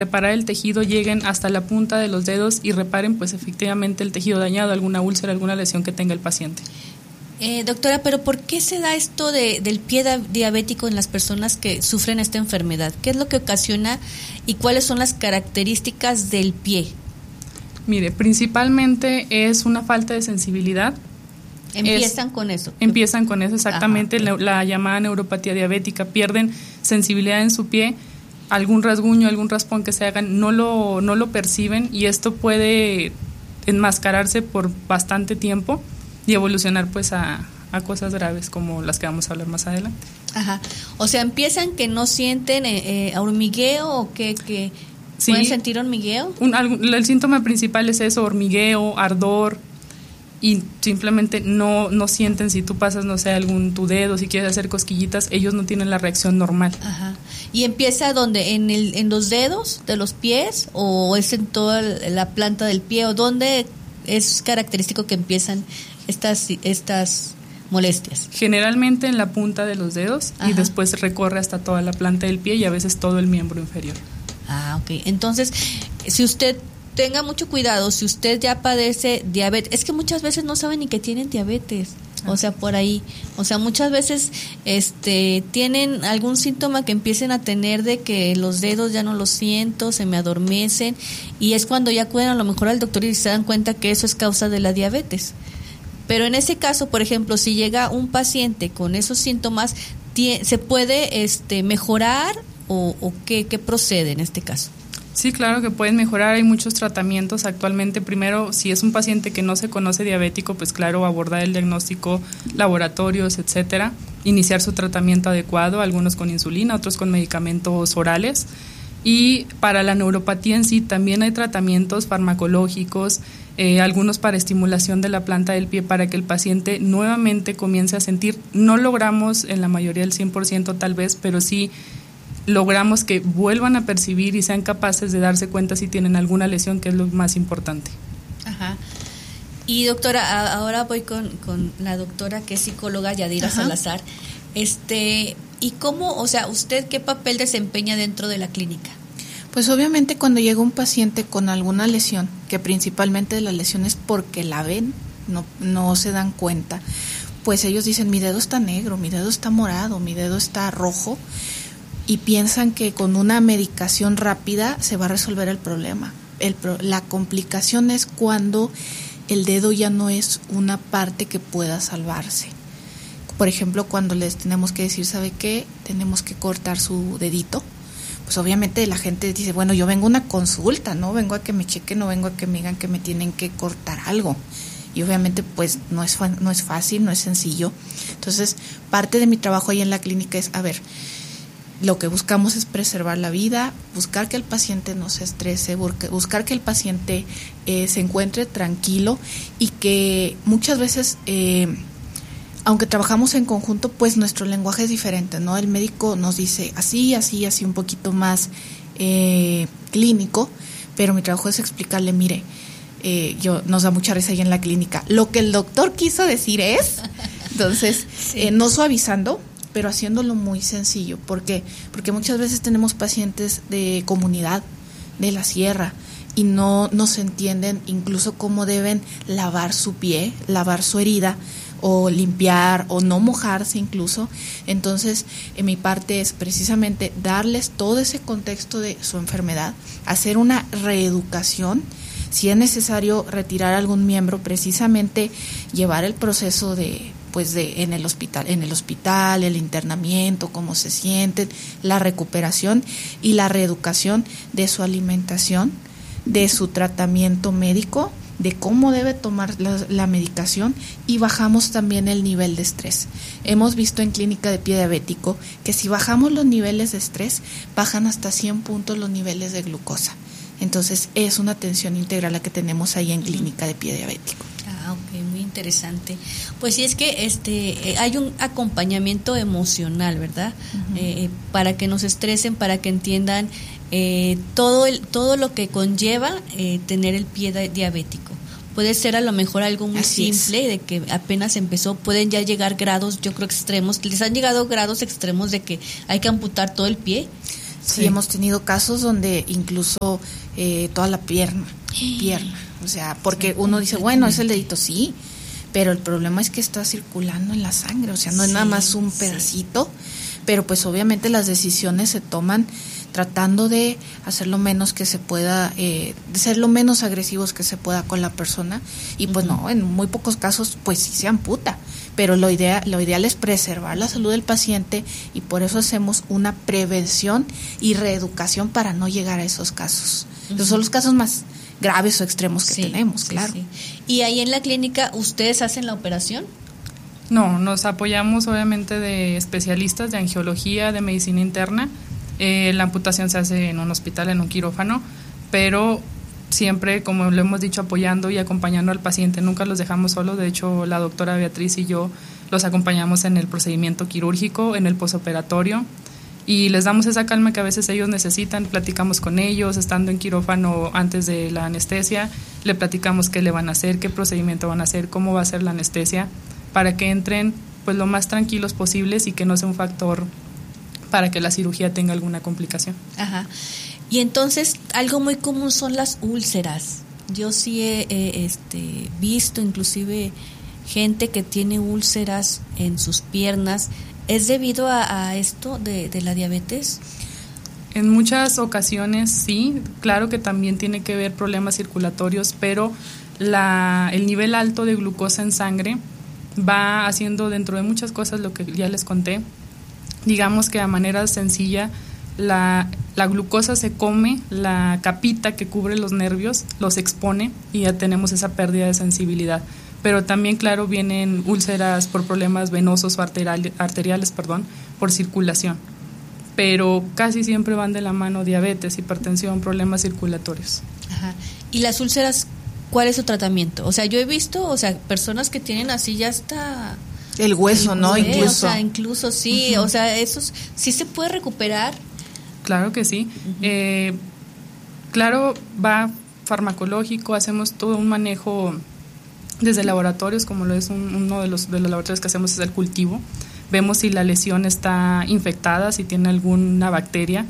reparar el tejido, lleguen hasta la punta de los dedos y reparen pues efectivamente el tejido dañado, alguna úlcera, alguna lesión que tenga el paciente. Doctora, pero ¿por qué se da esto del pie diabético en las personas que sufren esta enfermedad? ¿Qué es lo que ocasiona y cuáles son las características del pie? Mire, principalmente es una falta de sensibilidad. Empiezan con eso, exactamente. Ajá, okay. La llamada neuropatía diabética, pierden sensibilidad en su pie, algún rasguño, algún raspón que se hagan, no lo perciben, y esto puede enmascararse por bastante tiempo y evolucionar pues a cosas graves como las que vamos a hablar más adelante. Ajá. O sea, empiezan que no sienten hormigueo o que sí, pueden sentir hormigueo. El síntoma principal es eso, hormigueo, ardor, y simplemente no sienten. Si tú pasas, no sé, tu dedo, si quieres hacer cosquillitas, ellos no tienen la reacción normal. Ajá. ¿Y empieza dónde? ¿En los dedos de los pies o es en toda la planta del pie? ¿O dónde es característico que empiezan estas molestias? Generalmente en la punta de los dedos. Ajá. Y después recorre hasta toda la planta del pie y a veces todo el miembro inferior. Ok. Entonces, si usted tenga mucho cuidado, si usted ya padece diabetes, es que muchas veces no saben ni que tienen diabetes. O sea, por ahí, o sea, muchas veces tienen algún síntoma que empiecen a tener de que los dedos ya no los siento, se me adormecen, y es cuando ya acuden a lo mejor al doctor y se dan cuenta que eso es causa de la diabetes. Pero en ese caso, por ejemplo, si llega un paciente con esos síntomas, ¿se puede mejorar o qué procede en este caso? Sí, claro que pueden mejorar. Hay muchos tratamientos actualmente. Primero, si es un paciente que no se conoce diabético, pues claro, abordar el diagnóstico, laboratorios, etcétera, iniciar su tratamiento adecuado, algunos con insulina, otros con medicamentos orales. Y para la neuropatía en sí también hay tratamientos farmacológicos, algunos para estimulación de la planta del pie para que el paciente nuevamente comience a sentir. No logramos en la mayoría del 100% tal vez, pero sí logramos que vuelvan a percibir y sean capaces de darse cuenta si tienen alguna lesión, que es lo más importante. Ajá. Y doctora, ahora voy con la doctora que es psicóloga, Yadira Ajá. Salazar. ¿Y cómo, o sea, usted qué papel desempeña dentro de la clínica? Pues obviamente cuando llega un paciente con alguna lesión, que principalmente la lesión es porque la ven, no se dan cuenta, pues ellos dicen, mi dedo está negro, mi dedo está morado, mi dedo está rojo, y piensan que con una medicación rápida se va a resolver el problema. La complicación es cuando el dedo ya no es una parte que pueda salvarse. Por ejemplo, cuando les tenemos que decir, ¿sabe qué? Tenemos que cortar su dedito. Pues obviamente la gente dice, bueno, yo vengo a una consulta, no vengo a que me chequen, no vengo a que me digan que me tienen que cortar algo. Y obviamente pues no es fácil, no es sencillo. Entonces, parte de mi trabajo ahí en la clínica es, a ver, lo que buscamos es preservar la vida, buscar que el paciente no se estrese, buscar que el paciente se encuentre tranquilo, y que muchas veces, aunque trabajamos en conjunto, pues nuestro lenguaje es diferente, ¿no? El médico nos dice así, un poquito más clínico, pero mi trabajo es explicarle, mire, nos da mucha risa ahí en la clínica, lo que el doctor quiso decir es, entonces, sí. No suavizando, pero haciéndolo muy sencillo. ¿Por qué? Porque muchas veces tenemos pacientes de comunidad, de la sierra, y no se entienden incluso cómo deben lavar su pie, lavar su herida, o limpiar, o no mojarse incluso. Entonces, en mi parte es precisamente darles todo ese contexto de su enfermedad, hacer una reeducación, si es necesario retirar algún miembro, precisamente llevar el proceso en el hospital, el internamiento, cómo se sienten, la recuperación y la reeducación de su alimentación, de su tratamiento médico, de cómo debe tomar la medicación, y bajamos también el nivel de estrés. Hemos visto en clínica de pie diabético que si bajamos los niveles de estrés, bajan hasta 100 puntos los niveles de glucosa. Entonces es una atención integral la que tenemos ahí en clínica de pie diabético. Ok, muy interesante. Pues sí, es que hay un acompañamiento emocional, ¿verdad? Uh-huh. Para que no se estresen, para que entiendan todo lo que conlleva tener el pie diabético. Puede ser a lo mejor algo muy Así simple, de que apenas empezó, pueden ya llegar grados, yo creo, extremos. ¿Les han llegado grados extremos de que hay que amputar todo el pie? Sí, hemos tenido casos donde incluso toda la pierna, o sea, porque uno dice, bueno, es el dedito, sí, pero el problema es que está circulando en la sangre, o sea, no es nada más un pedacito, pero pues obviamente las decisiones se toman tratando de hacer lo menos que se pueda, de ser lo menos agresivos que se pueda con la persona, y pues no, en muy pocos casos pues sí se amputa, pero lo ideal es preservar la salud del paciente, y por eso hacemos una prevención y reeducación para no llegar a esos casos. Esos son los casos más graves o extremos que tenemos, claro. Sí. ¿Y ahí en la clínica ustedes hacen la operación? No, nos apoyamos obviamente de especialistas de angiología, de medicina interna. La amputación se hace en un hospital, en un quirófano, pero siempre, como lo hemos dicho, apoyando y acompañando al paciente, nunca los dejamos solos. De hecho, la doctora Beatriz y yo los acompañamos en el procedimiento quirúrgico, en el posoperatorio, y les damos esa calma que a veces ellos necesitan. Platicamos con ellos, estando en quirófano antes de la anestesia, le platicamos qué le van a hacer, qué procedimiento van a hacer, cómo va a ser la anestesia, para que entren pues lo más tranquilos posibles y que no sea un factor para que la cirugía tenga alguna complicación. Ajá. Y entonces, algo muy común son las úlceras. Yo sí he visto inclusive gente que tiene úlceras en sus piernas. ¿Es debido a esto de la diabetes? En muchas ocasiones sí, claro que también tiene que ver problemas circulatorios, pero el nivel alto de glucosa en sangre va haciendo, dentro de muchas cosas, lo que ya les conté. Digamos que a manera sencilla, la glucosa se come la capita que cubre los nervios, los expone y ya tenemos esa pérdida de sensibilidad. Pero también, claro, vienen úlceras por problemas venosos o arteriales, por circulación. Pero casi siempre van de la mano diabetes, hipertensión, problemas circulatorios. Ajá. ¿Y las úlceras, cuál es su tratamiento? O sea, yo he visto, personas que tienen así ya hasta el hueso, ¿no? Incluso. O sea, incluso sí, o sea, eso sí se puede recuperar. Claro que sí. Claro, va farmacológico, hacemos todo un manejo desde laboratorios, como lo es uno de los laboratorios que hacemos es el cultivo. Vemos si la lesión está infectada, si tiene alguna bacteria.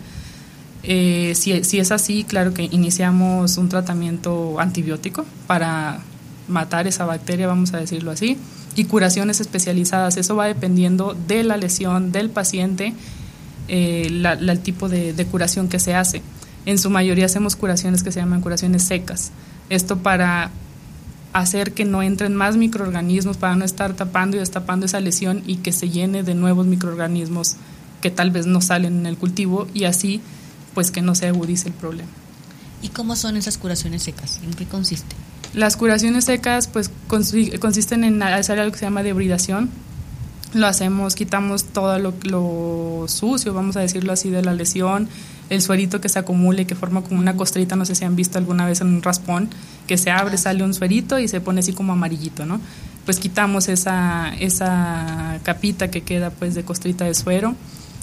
Si es así, claro que iniciamos un tratamiento antibiótico para matar esa bacteria, vamos a decirlo así, y curaciones especializadas. Eso va dependiendo de la lesión del paciente, el tipo de curación que se hace. En su mayoría hacemos curaciones que se llaman curaciones secas. Esto para hacer que no entren más microorganismos, para no estar tapando y destapando esa lesión y que se llene de nuevos microorganismos que tal vez no salen en el cultivo, y así pues que no se agudice el problema. ¿Y cómo son esas curaciones secas? ¿En qué consiste? Las curaciones secas pues consisten en hacer algo que se llama debridación. Lo hacemos, quitamos todo lo sucio, vamos a decirlo así, de la lesión, el suerito que se acumule, que forma como una costrita, no sé si han visto alguna vez en un raspón, que se abre, sale un suerito y se pone así como amarillito, ¿no? Pues quitamos esa capita que queda pues de costrita de suero.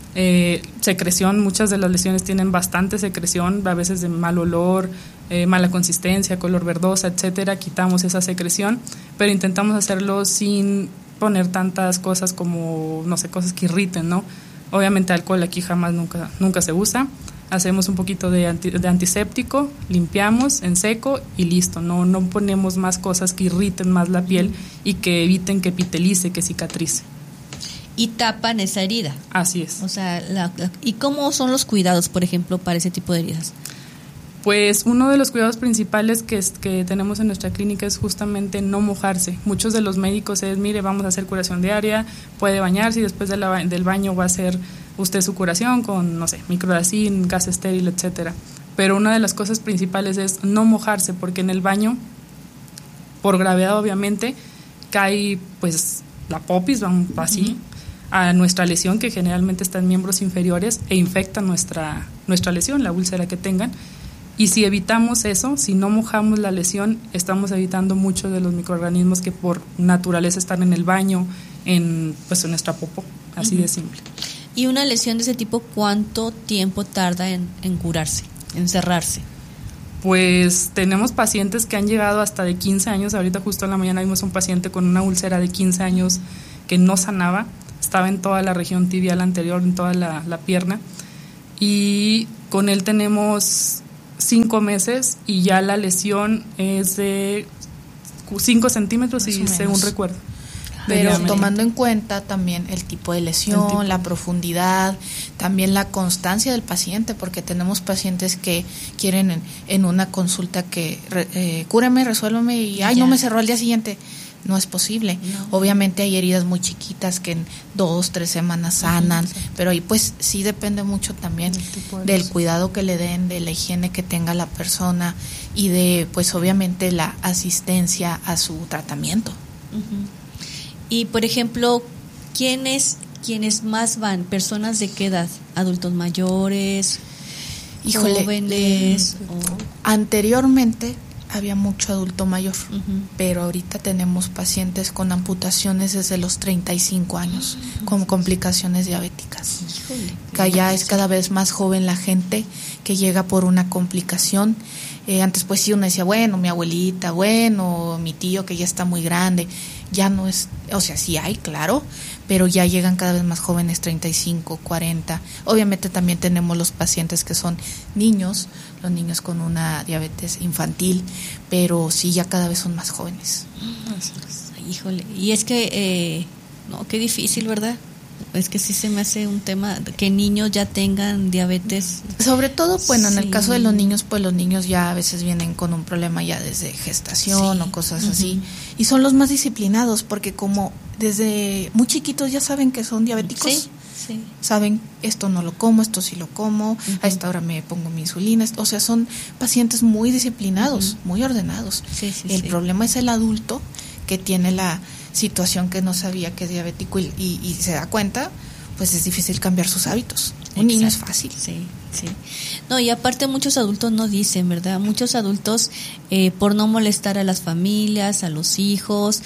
Secreción, muchas de las lesiones tienen bastante secreción, a veces de mal olor, mala consistencia, color verdosa, etcétera. Quitamos esa secreción, pero intentamos hacerlo sin poner tantas cosas como, no sé, cosas que irriten, ¿no? Obviamente alcohol aquí jamás, nunca se usa. Hacemos un poquito de antiséptico, limpiamos en seco y listo. No ponemos más cosas que irriten más la piel y que eviten que epitelice, que cicatrice. Y tapan esa herida. Así es. O sea, ¿y cómo son los cuidados, por ejemplo, para ese tipo de heridas? Pues uno de los cuidados principales que tenemos en nuestra clínica es justamente no mojarse. Muchos de los médicos mire, vamos a hacer curación diaria, puede bañarse y después del baño va a hacer usted su curación con, no sé, microdacin, gas estéril, etcétera. Pero una de las cosas principales es no mojarse, porque en el baño, por gravedad obviamente, cae pues la popis, vamos así, a nuestra lesión, que generalmente está en miembros inferiores, e infecta nuestra lesión, la úlcera que tengan. Y si evitamos eso, si no mojamos la lesión, estamos evitando muchos de los microorganismos que por naturaleza están en el baño, en nuestra popó, así de simple. ¿Y una lesión de ese tipo cuánto tiempo tarda en curarse, en cerrarse? Pues tenemos pacientes que han llegado hasta de 15 años. Ahorita justo en la mañana vimos un paciente con una úlcera de 15 años que no sanaba, estaba en toda la región tibial anterior, en toda la pierna. y con él tenemos 5 meses y ya la lesión es de 5 centímetros y según recuerdo. Pero tomando en cuenta también el tipo de lesión, la profundidad, también la constancia del paciente, porque tenemos pacientes que quieren en una consulta que cúreme, resuélveme y no me cerró al día siguiente. No es posible. No. Obviamente hay heridas muy chiquitas que en 2-3 semanas sanan, pero ahí pues sí depende mucho también del cuidado que le den, de la higiene que tenga la persona y de pues obviamente la asistencia a su tratamiento. Y por ejemplo, ¿quiénes más van? ¿Personas de qué edad? ¿Adultos mayores? ¿Jóvenes? Anteriormente había mucho adulto mayor, pero ahorita tenemos pacientes con amputaciones desde los 35 años, con complicaciones diabéticas. Que ya es cada vez más joven la gente que llega por una complicación. Antes pues sí uno decía, bueno, mi abuelita, bueno, mi tío que ya está muy grande. Ya no es, o sea, sí hay, claro, pero ya llegan cada vez más jóvenes, 35, 40. Obviamente también tenemos los pacientes que son niños, los niños con una diabetes infantil, pero sí ya cada vez son más jóvenes. Ay, híjole, y es que, no, qué difícil, ¿verdad? Es que sí se me hace un tema que niños ya tengan diabetes. Sobre todo, bueno, en el caso de los niños, pues los niños ya a veces vienen con un problema ya desde gestación o cosas así. Y son los más disciplinados porque como desde muy chiquitos ya saben que son diabéticos. Sí. Saben, esto no lo como, esto sí lo como, a esta hora me pongo mi insulina. O sea, son pacientes muy disciplinados, muy ordenados. El problema es el adulto que tiene la situación que no sabía que es diabético y se da cuenta, pues es difícil cambiar sus hábitos. Un niño es fácil. Sí. No, y aparte muchos adultos no dicen, ¿verdad? Muchos adultos por no molestar a las familias, a los hijos,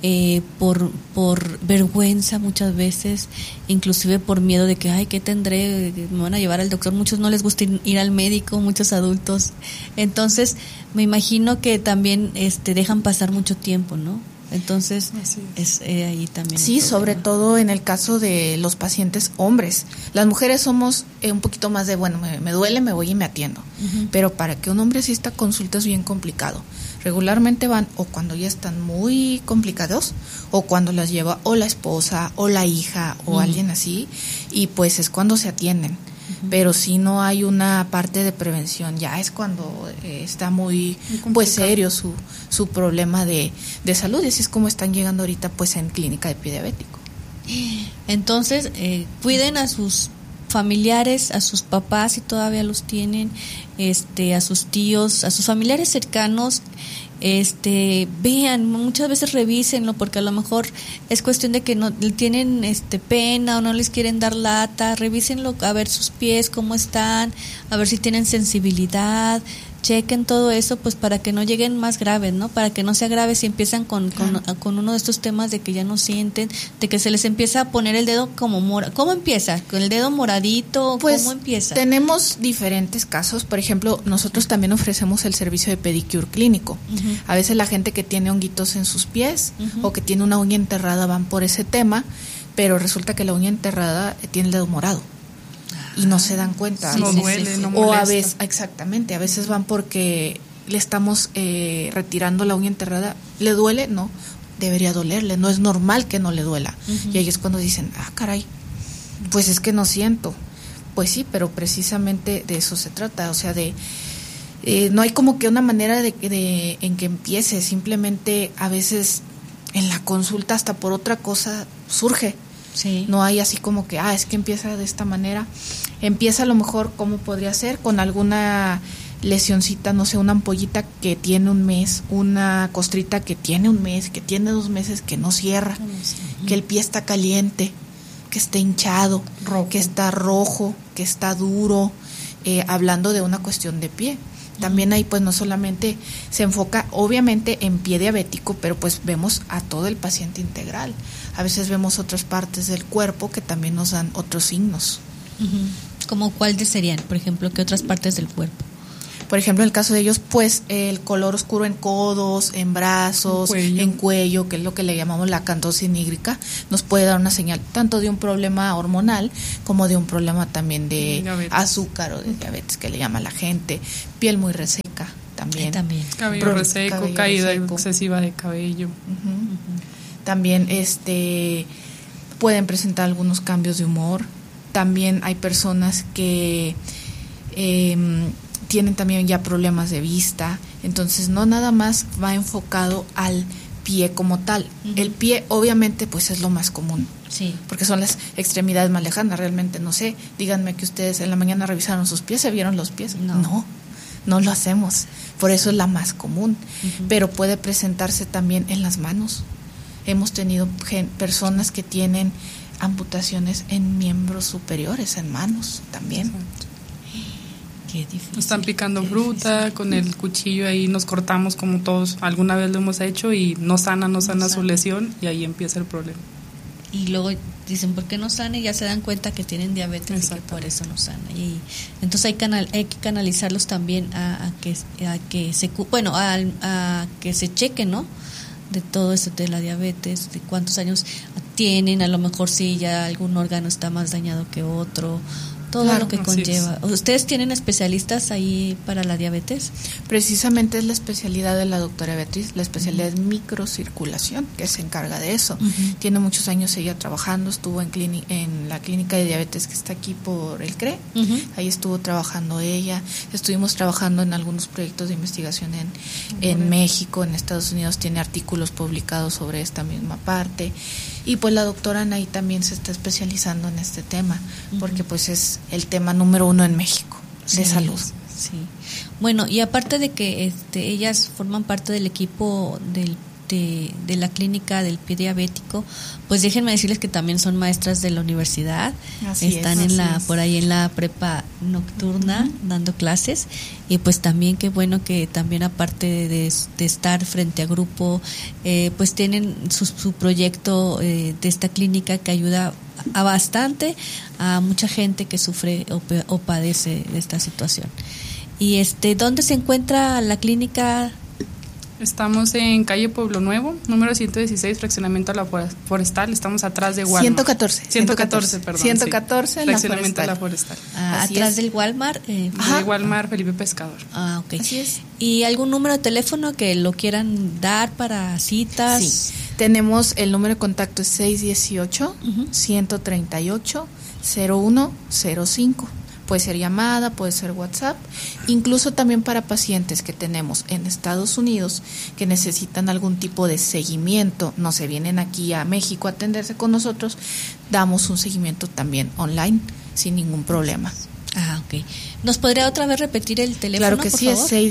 por vergüenza muchas veces, inclusive por miedo de que, ay, ¿qué tendré? Me van a llevar al doctor. Muchos no les gusta ir al médico, muchos adultos. Entonces, me imagino que también dejan pasar mucho tiempo, ¿no? Entonces, es ahí también. Sí, sobre todo en el caso de los pacientes hombres. Las mujeres somos un poquito más de, bueno, me duele, me voy y me atiendo. Pero para que un hombre asista a consulta es bien complicado. Regularmente van o cuando ya están muy complicados o cuando las lleva o la esposa o la hija o alguien así, y pues es cuando se atienden. Pero si no hay una parte de prevención, ya es cuando está muy pues serio su problema de salud, y así es como están llegando ahorita pues en clínica de pie diabético. Entonces, cuiden a sus familiares, a sus papás si todavía los tienen, a sus tíos, a sus familiares cercanos. Vean, muchas veces revísenlo, porque a lo mejor es cuestión de que no tienen pena o no les quieren dar lata. Revísenlo, a ver sus pies cómo están, a ver si tienen sensibilidad. Chequen todo eso, pues para que no lleguen más graves, ¿no? Para que no sea grave si empiezan con uno de estos temas de que ya no sienten, de que se les empieza a poner el dedo como ¿Cómo empieza? ¿Con el dedo moradito? Pues, ¿cómo empieza? Tenemos diferentes casos. Por ejemplo, nosotros también ofrecemos el servicio de pedicure clínico. A veces la gente que tiene honguitos en sus pies o que tiene una uña enterrada van por ese tema, pero resulta que la uña enterrada tiene el dedo morado. Y no se dan cuenta. No duele, no molesta. O a veces, exactamente, a veces van porque le estamos retirando la uña enterrada. ¿Le duele? No, debería dolerle, no es normal que no le duela. Y ahí es cuando dicen, caray, pues es que no siento. Pues sí, pero precisamente de eso se trata, o sea, no hay como que una manera en que empiece, simplemente a veces en la consulta hasta por otra cosa surge. Sí. No hay así como que, es que empieza de esta manera. Empieza a lo mejor, ¿cómo podría ser? Con alguna lesioncita, no sé, una ampollita que tiene un mes, una costrita que tiene un mes, que tiene 2 meses, que no cierra, que el pie está caliente, que está hinchado, que está rojo, que está duro, hablando de una cuestión de pie. También ahí pues no solamente se enfoca obviamente en pie diabético, pero pues vemos a todo el paciente integral. A veces vemos otras partes del cuerpo que también nos dan otros signos. ¿Como cuáles serían? Por ejemplo, ¿qué otras partes del cuerpo? Por ejemplo, en el caso de ellos, pues el color oscuro en codos, en brazos, en cuello, que es lo que le llamamos la acantosis nígrica, nos puede dar una señal tanto de un problema hormonal como de un problema también de azúcar o de diabetes, que le llama la gente. Piel muy reseca también. Cabello reseco, caída excesiva de cabello. También pueden presentar algunos cambios de humor. También hay personas que tienen también ya problemas de vista, entonces no nada más va enfocado al pie como tal. El pie obviamente pues es lo más común, porque son las extremidades más lejanas. Realmente no sé, díganme que ustedes en la mañana revisaron sus pies, ¿se vieron los pies? No lo hacemos, por eso es la más común, pero puede presentarse también en las manos. Hemos tenido personas que tienen amputaciones en miembros superiores, en manos también. Qué difícil. Nos están picando fruta, con el cuchillo ahí nos cortamos como todos alguna vez lo hemos hecho y no sana su lesión y ahí empieza el problema. Y luego dicen, ¿por qué no sana? Y ya se dan cuenta que tienen diabetes y que por eso no sana. Y entonces hay que canalizarlos también a que se chequen, ¿no? De todo eso de la diabetes, de cuántos años tienen, a lo mejor si ya algún órgano está más dañado que otro, todo lo que conlleva. ¿Ustedes tienen especialistas ahí para la diabetes? Precisamente es la especialidad de la doctora Beatriz, la especialidad es microcirculación, que se encarga de eso. Tiene muchos años ella trabajando, estuvo en la clínica de diabetes que está aquí por el CRE, ahí estuvo trabajando ella. Estuvimos trabajando en algunos proyectos de investigación en México, en Estados Unidos, tiene artículos publicados sobre esta misma parte. Y pues la doctora Anaí también se está especializando en este tema, porque pues es el tema número 1 en México de salud. Sí. Bueno, y aparte de que ellas forman parte del equipo de la clínica del pie diabético, pues déjenme decirles que también son maestras de la universidad. Están por ahí en la prepa nocturna dando clases, y pues también qué bueno que también aparte de estar frente a grupo, pues tienen su proyecto de esta clínica que ayuda a bastante a mucha gente que sufre o padece de esta situación. Y ¿dónde se encuentra la clínica? Estamos en calle Pueblo Nuevo, número 116, fraccionamiento a la Forestal. Estamos atrás de Walmart. 114, perdón. 114 en fraccionamiento a la Forestal. Atrás del Walmart. De Walmart Felipe Pescador. Ok. Así es. ¿Y algún número de teléfono que lo quieran dar para citas? Sí. Tenemos el número de contacto es 618-138-0105. Puede ser llamada, puede ser WhatsApp, incluso también para pacientes que tenemos en Estados Unidos que necesitan algún tipo de seguimiento, no se vienen aquí a México a atenderse con nosotros, damos un seguimiento también online sin ningún problema. Ok. ¿Nos podría otra vez repetir el teléfono, Claro que por sí, favor? Es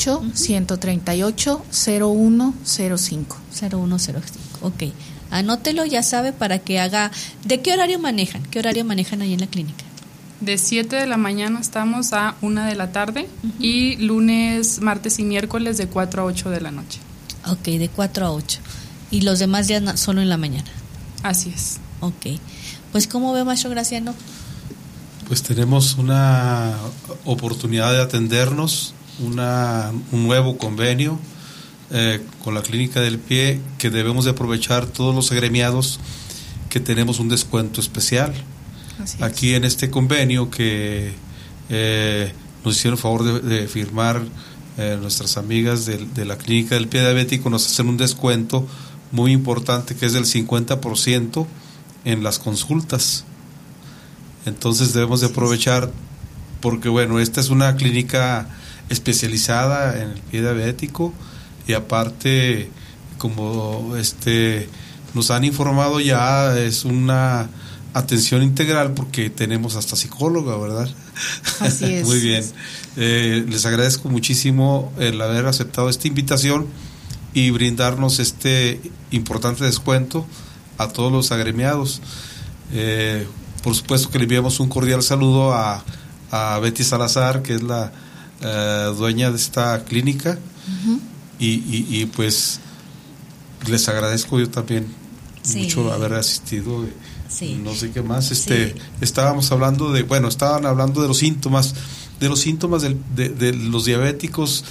618-138-0105. 0105, ok. Anótelo, ya sabe, para que haga... ¿De qué horario manejan? ¿Qué horario manejan ahí en la clínica? De 7 de la mañana estamos a 1 de la tarde y lunes, martes y miércoles de 4 a 8 de la noche. Ok, de 4 a 8. ¿Y los demás días solo en la mañana? Así es. Ok. Pues, ¿cómo ve, maestro Graciano? Pues tenemos una oportunidad de atendernos, un nuevo convenio con la Clínica del Pie, que debemos de aprovechar todos los agremiados, que tenemos un descuento especial. Aquí en este convenio que nos hicieron el favor de firmar nuestras amigas de la Clínica del Pie Diabético, nos hacen un descuento muy importante que es del 50% en las consultas. Entonces debemos de aprovechar, porque bueno, esta es una clínica especializada en el pie diabético, y aparte, como nos han informado, ya es una atención integral porque tenemos hasta psicóloga, ¿verdad? Así es. Muy bien. Les agradezco muchísimo el haber aceptado esta invitación y brindarnos este importante descuento a todos los agremiados. Por supuesto que le enviamos un cordial saludo a Betty Salazar, que es la dueña de esta clínica. Y pues les agradezco yo también mucho haber asistido. No sé qué más. Estaban hablando de los síntomas de los síntomas de los diabéticos,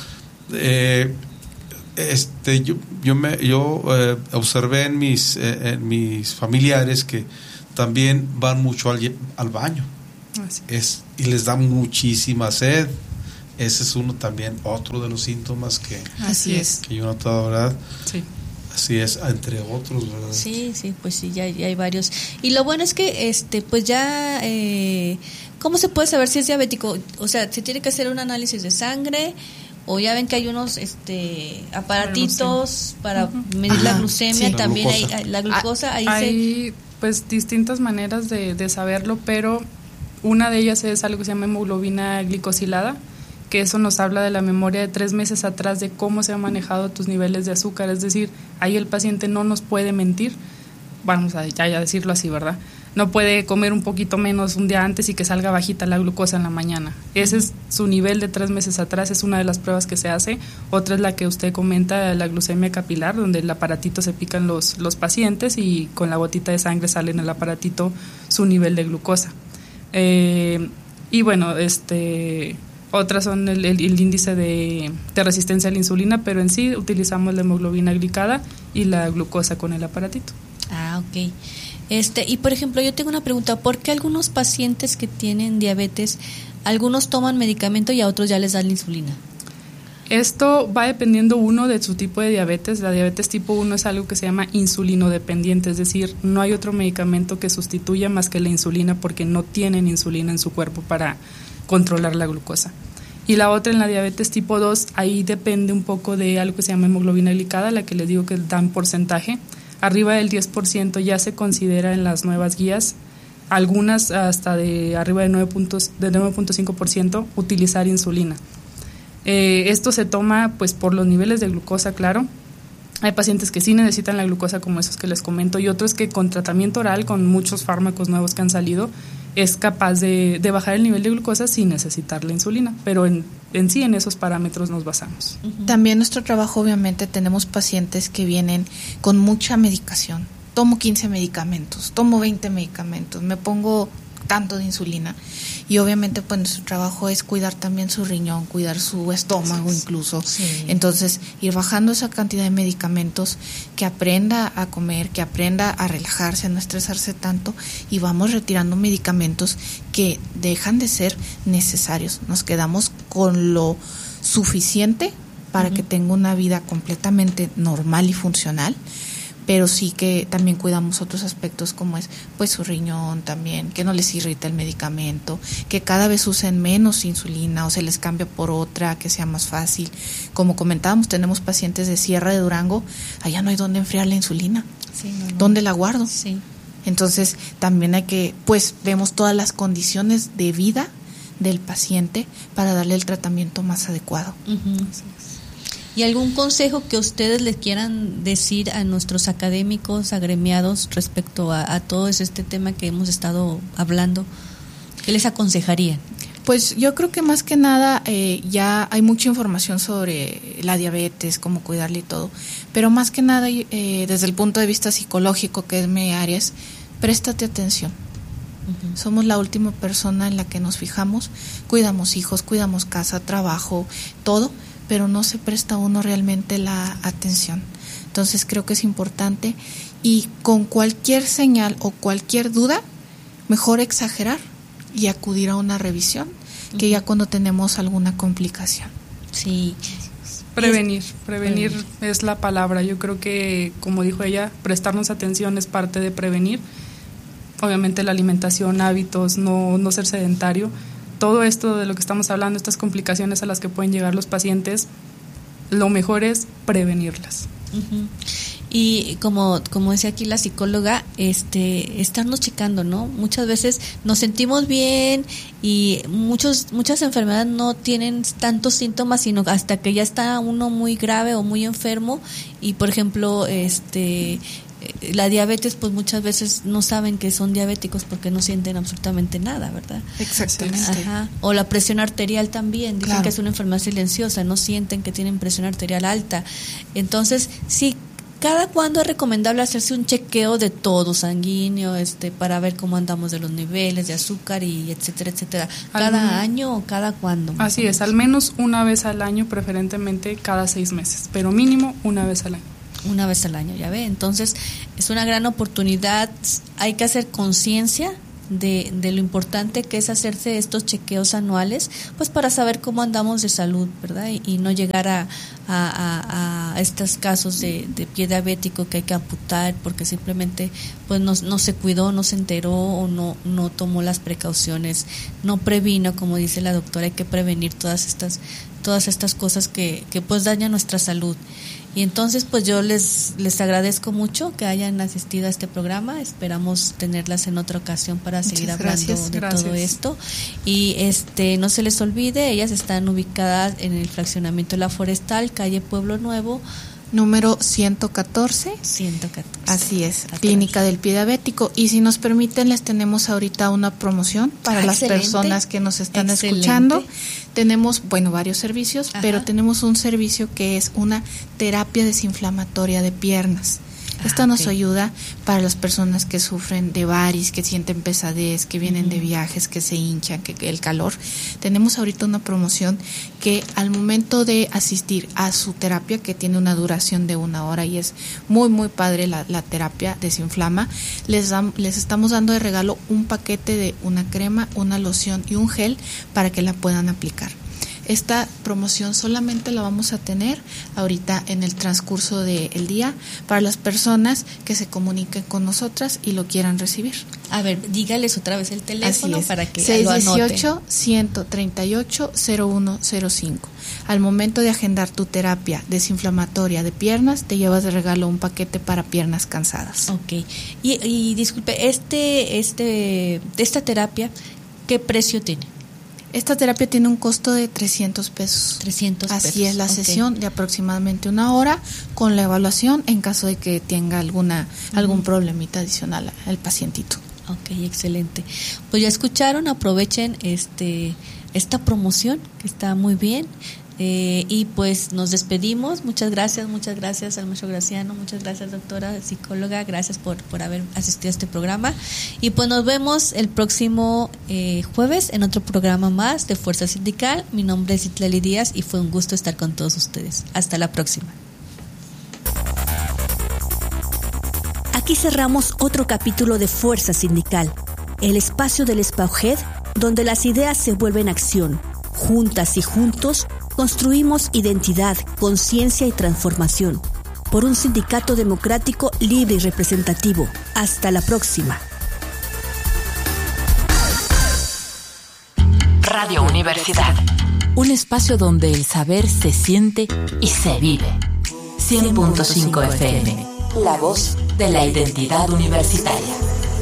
yo observé en mis familiares que también van mucho al baño. Y les da muchísima sed. Ese es otro de los síntomas que yo he notado, ¿verdad? Sí. Así es, entre otros, ¿verdad? Sí, pues sí, ya hay varios. Y lo bueno es que, pues ya, ¿cómo se puede saber si es diabético? O sea, ¿se tiene que hacer un análisis de sangre? O ya ven que hay unos aparatitos para medir la glucemia, también la glucosa. Hay pues distintas maneras de saberlo, pero una de ellas es algo que se llama hemoglobina glicosilada, que eso nos habla de la memoria de 3 meses atrás de cómo se han manejado tus niveles de azúcar, es decir, ahí el paciente no nos puede mentir, vamos a ya decirlo así, ¿verdad? No puede comer un poquito menos un día antes y que salga bajita la glucosa en la mañana. Ese es su nivel de 3 meses atrás, es una de las pruebas que se hace. Otra es la que usted comenta, la glucemia capilar, donde el aparatito se pican los pacientes y con la gotita de sangre sale en el aparatito su nivel de glucosa. Y bueno, otras son el índice de resistencia a la insulina, pero en sí utilizamos la hemoglobina glicada y la glucosa con el aparatito. Ah, ok. Y por ejemplo, yo tengo una pregunta, ¿por qué algunos pacientes que tienen diabetes, algunos toman medicamento y a otros ya les dan la insulina? Esto va dependiendo uno de su tipo de diabetes. La diabetes tipo 1 es algo que se llama insulinodependiente, es decir, no hay otro medicamento que sustituya más que la insulina porque no tienen insulina en su cuerpo para controlar la glucosa. Y la otra, en la diabetes tipo 2, ahí depende un poco de algo que se llama hemoglobina glicada, la que les digo que dan porcentaje. Arriba del 10% ya se considera en las nuevas guías, algunas hasta de arriba de 9.5% utilizar insulina. Esto se toma pues por los niveles de glucosa, claro. Hay pacientes que sí necesitan la glucosa, como esos que les comento, y otros que con tratamiento oral, con muchos fármacos nuevos que han salido, es capaz de bajar el nivel de glucosa sin necesitar la insulina, pero en sí en esos parámetros nos basamos. También nuestro trabajo, obviamente, tenemos pacientes que vienen con mucha medicación. Tomo 15 medicamentos, tomo 20 medicamentos, me pongo tanto de insulina, y obviamente pues nuestro trabajo es cuidar también su riñón, cuidar su estómago incluso. Sí. Entonces ir bajando esa cantidad de medicamentos, que aprenda a comer, que aprenda a relajarse, a no estresarse tanto, y vamos retirando medicamentos que dejan de ser necesarios. Nos quedamos con lo suficiente para que tenga una vida completamente normal y funcional, pero sí que también cuidamos otros aspectos como es pues su riñón también, que no les irrita el medicamento, que cada vez usen menos insulina o se les cambia por otra que sea más fácil. Como comentábamos, tenemos pacientes de Sierra de Durango, allá no hay dónde enfriar la insulina. Sí, no. ¿Dónde la guardo? Sí. Entonces también hay que, pues vemos todas las condiciones de vida del paciente para darle el tratamiento más adecuado. Uh-huh. ¿Y algún consejo que ustedes les quieran decir a nuestros académicos, agremiados, respecto a todo este tema que hemos estado hablando? ¿Qué les aconsejarían? Pues yo creo que más que nada ya hay mucha información sobre la diabetes, cómo cuidarla y todo, pero más que nada desde el punto de vista psicológico, que es mi área, es préstate atención. Uh-huh. Somos la última persona en la que nos fijamos, cuidamos hijos, cuidamos casa, trabajo, todo, pero no se presta uno realmente la atención. Entonces creo que es importante, y con cualquier señal o cualquier duda, mejor exagerar y acudir a una revisión, que ya cuando tenemos alguna complicación. Sí. Prevenir es la palabra. Yo creo que, como dijo ella, prestarnos atención es parte de prevenir. Obviamente la alimentación, hábitos, no ser sedentario. Todo esto de lo que estamos hablando, estas complicaciones a las que pueden llegar los pacientes, lo mejor es prevenirlas. Uh-huh. Y como decía aquí la psicóloga, estarnos checando, ¿no? Muchas veces nos sentimos bien y muchas enfermedades no tienen tantos síntomas, sino hasta que ya está uno muy grave o muy enfermo. Y por ejemplo, la diabetes, pues muchas veces no saben que son diabéticos porque no sienten absolutamente nada, ¿verdad? Exactamente. Ajá. O la presión arterial también, dicen que es una enfermedad silenciosa, no sienten que tienen presión arterial alta. Entonces, sí, ¿Cada cuándo es recomendable hacerse un chequeo de todo sanguíneo, para ver cómo andamos de los niveles de azúcar y etcétera, etcétera? ¿Cada año o cada cuándo? Así es, al menos una vez al año, preferentemente cada 6 meses, pero mínimo una vez al año. Una vez al año, ya ve. Entonces, es una gran oportunidad. Hay que hacer conciencia de lo importante que es hacerse estos chequeos anuales, pues para saber cómo andamos de salud, ¿verdad? Y no llegar a estos casos de pie diabético que hay que amputar porque simplemente pues no se cuidó, no se enteró o no tomó las precauciones, no previno, como dice la doctora. Hay que prevenir todas estas cosas que pues dañan nuestra salud. Y entonces pues yo les agradezco mucho que hayan asistido a este programa. Esperamos tenerlas en otra ocasión para seguir hablando de todo esto. Y no se les olvide, ellas están ubicadas en el fraccionamiento La Forestal, calle Pueblo Nuevo, número 114. Así es, Clínica del Pie Diabético. Y si nos permiten, les tenemos ahorita una promoción para las personas que nos están escuchando. Tenemos, varios servicios, pero tenemos un servicio que es una terapia desinflamatoria de piernas. Esta nos ayuda para las personas que sufren de varis, que sienten pesadez, que vienen de viajes, que se hinchan, que el calor. Tenemos ahorita una promoción que al momento de asistir a su terapia, que tiene una duración de 1 hora y es muy, muy padre la terapia desinflama, les estamos dando de regalo un paquete de una crema, una loción y un gel para que la puedan aplicar. Esta promoción solamente la vamos a tener ahorita en el transcurso del día para las personas que se comuniquen con nosotras y lo quieran recibir. A ver, dígales otra vez el teléfono para que lo anoten. 618-138-0105. Al momento de agendar tu terapia desinflamatoria de piernas, te llevas de regalo un paquete para piernas cansadas. Ok. Y disculpe, esta terapia, ¿qué precio tiene? Esta terapia tiene un costo de 300 pesos. 300 pesos. Así es, la sesión de aproximadamente 1 hora con la evaluación en caso de que tenga algún problemita adicional al pacientito. Ok, excelente. Pues ya escucharon, aprovechen esta promoción que está muy bien. Y pues nos despedimos. Muchas gracias al maestro Graciano, muchas gracias, doctora psicóloga, gracias por haber asistido a este programa. Y pues nos vemos el próximo jueves en otro programa más de Fuerza Sindical. Mi nombre es Itlali Díaz y fue un gusto estar con todos ustedes. Hasta la próxima. Aquí cerramos otro capítulo de Fuerza Sindical, el espacio del SPAUJED donde las ideas se vuelven acción. Juntas y juntos construimos identidad, conciencia y transformación por un sindicato democrático, libre y representativo. Hasta la próxima. Radio Universidad. Un espacio donde el saber se siente y se vive. 100.5 FM. La voz de la identidad universitaria.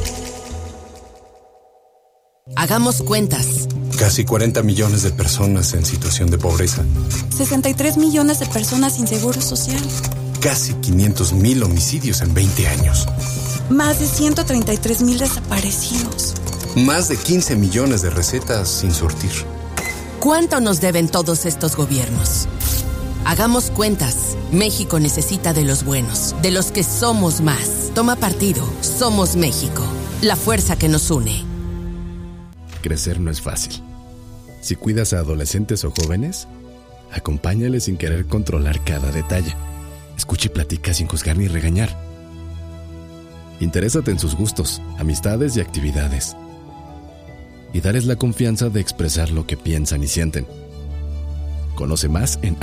Hagamos cuentas. Casi 40 millones de personas en situación de pobreza. 63 millones de personas sin seguro social. Casi 500,000 homicidios en 20 años. Más de 133,000 desaparecidos. Más de 15 millones de recetas sin surtir. ¿Cuánto nos deben todos estos gobiernos? Hagamos cuentas. México necesita de los buenos, de los que somos más. Toma partido. Somos México. La fuerza que nos une. Crecer no es fácil. Si cuidas a adolescentes o jóvenes, acompáñales sin querer controlar cada detalle. Escucha y platica sin juzgar ni regañar. Interésate en sus gustos, amistades y actividades. Y dales la confianza de expresar lo que piensan y sienten. Conoce más en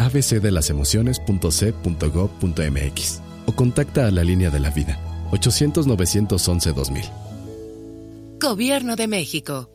abcdelasemociones.c.gov.mx o contacta a la Línea de la Vida, 800-911-2000. Gobierno de México.